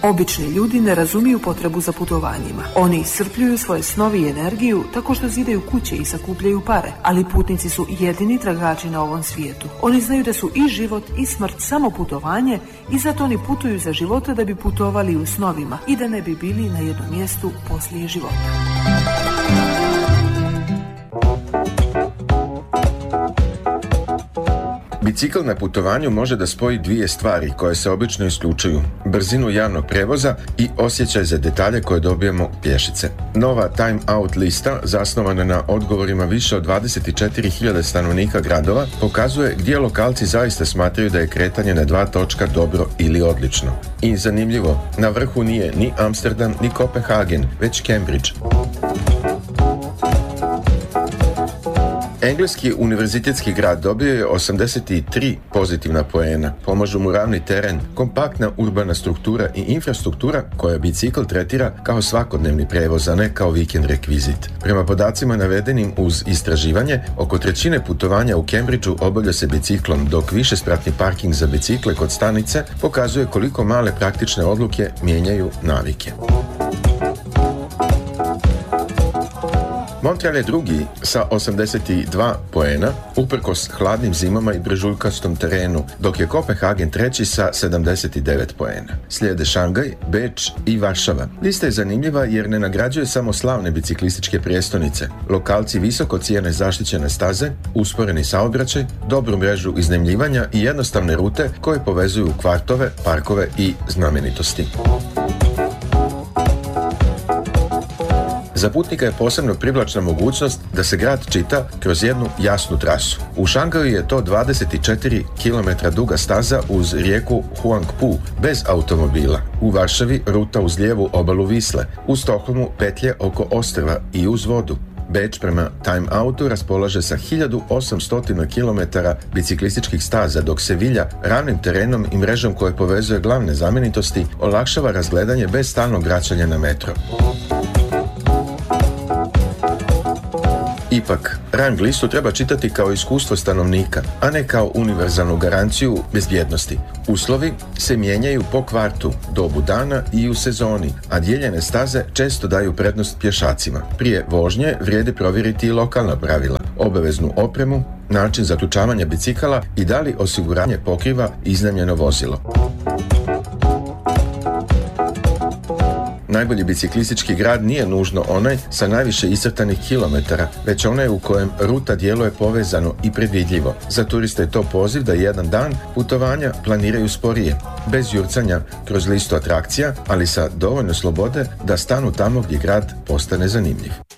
Obični ljudi ne razumiju potrebu za putovanjima. Oni iscrpljuju svoje snovi i energiju tako što zidaju kuće i sakupljaju pare, ali putnici su jedini tragači na ovom svijetu. Oni znaju da su i život i smrt samo putovanje i zato oni putuju za života da bi putovali u snovima i da ne bi bili na jednom mjestu poslije života. Bicikl na putovanju može da spoji dvije stvari koje se obično isključuju: brzinu javnog prevoza i osjećaj za detalje koje dobijemo pješice. Nova Time Out lista, zasnovana na odgovorima više od 24.000 stanovnika gradova, pokazuje gdje lokalci zaista smatraju da je kretanje na dva točka dobro ili odlično. I zanimljivo, na vrhu nije ni Amsterdam ni Kopenhagen, već Cambridge. Engleski univerzitetski grad dobio je 83 pozitivna poena. Pomažu mu ravni teren, kompaktna urbana struktura i infrastruktura koja bicikl tretira kao svakodnevni prevoz, a ne kao vikend rekvizit. Prema podacima navedenim uz istraživanje, oko trećine putovanja u Cambridgeu obavlja se biciklom, dok višespratni parking za bicikle kod stanice pokazuje koliko male praktične odluke mijenjaju navike. Montreal je drugi sa 82 poena, uprkos hladnim zimama i brežuljkastom terenu, dok je Kopenhagen treći sa 79 poena. Slijede Šangaj, Beč i Varšava. Lista je zanimljiva jer ne nagrađuje samo slavne biciklističke prijestolnice. Lokalci visoko cijene zaštićene staze, usporeni saobraćaj, dobru mrežu iznajmljivanja i jednostavne rute koje povezuju kvartove, parkove i znamenitosti. Za putnika je posebno privlačna mogućnost da se grad čita kroz jednu jasnu trasu. U Šangaju je to 24 km duga staza uz rijeku Huangpu, bez automobila. U Varšavi ruta uz lijevu obalu Visle. U Stokholmu petlje oko ostrva i uz vodu. Beč prema Time Outu raspolaže sa 1800 km biciklističkih staza, dok Sevilja ravnim terenom i mrežom koje povezuje glavne znamenitosti olakšava razgledanje bez stalnog vraćanja na metro. Ipak, rang listu treba čitati kao iskustvo stanovnika, a ne kao univerzalnu garanciju bezbjednosti. Uslovi se mijenjaju po kvartu, dobu dana i u sezoni, a dijeljene staze često daju prednost pješacima. Prije vožnje vrijedi provjeriti i lokalna pravila, obaveznu opremu, način zaključavanja bicikala i da li osiguranje pokriva iznajmljeno vozilo. Najbolji biciklistički grad nije nužno onaj sa najviše iscrtanih kilometara, već onaj u kojem ruta djeluje povezano i predvidljivo. Za turiste je to poziv da jedan dan putovanja planiraju sporije, bez jurcanja kroz listu atrakcija, ali sa dovoljno slobode da stanu tamo gdje grad postane zanimljiv.